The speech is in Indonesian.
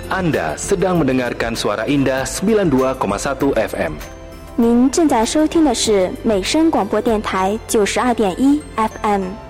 Anda sedang mendengarkan Suara Indah 92,1 FM。 您正在收听的是美声广播电台92.1 FM。